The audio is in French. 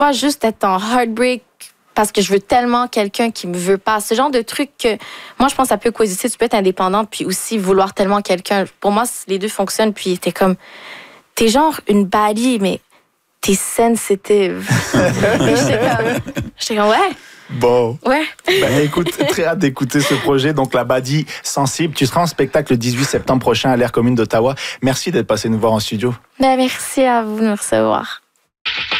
pas juste être en heartbreak parce que je veux tellement quelqu'un qui me veut pas. Ce genre de truc que moi, je pense que ça peut coexister. Tu peux être indépendante puis aussi vouloir tellement quelqu'un. Pour moi, les deux fonctionnent. Puis t'es comme... T'es genre une baddie, mais t'es sensitive. J'étais comme, ouais. Bon. Ouais. Ben, écoute, très hâte d'écouter ce projet. Donc, la baddie sensible. Tu seras en spectacle le 18 septembre prochain à l'Air Commune d'Ottawa. Merci d'être passé nous voir en studio. Ben, merci à vous de me recevoir.